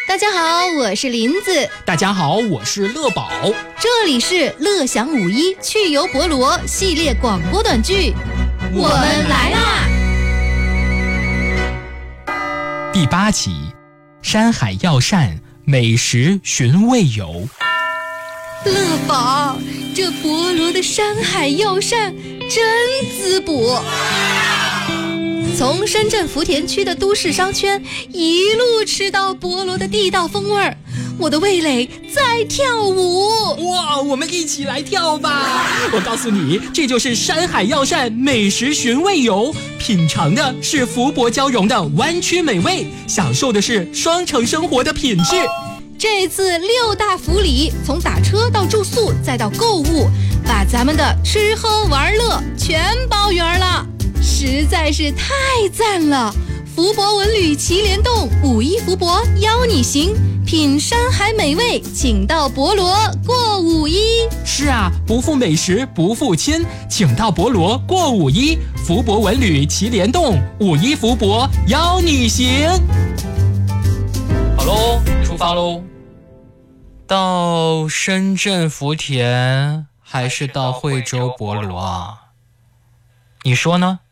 大家好，我是林子。 大家好，我是乐宝。 这里是乐享51去游博罗系列广播短剧，我们来啦！ 第8集，山海药膳美食寻味游。 乐宝，这博罗的山海药膳真滋补。从深圳福田区的都市商圈一路吃到博罗的地道风味儿，我的味蕾在跳舞。 哇，我们一起来跳吧！我告诉你，这就是山海药膳美食寻味游，品尝的是福伯交融的湾区美味，享受的是双城生活的品质。 这次6大福利，从打车到住宿再到购物，把咱们的吃喝玩乐全包圆了，实在是太赞了！福伯文旅祁连洞5·1福伯邀你行，品山海美味，请到博罗过5·1。 是啊，不负美食不负亲，请到博罗过5·1，福伯文旅祁连洞5·1福伯邀你行。好喽，出发喽！到深圳福田还是到惠州博罗啊？你说呢？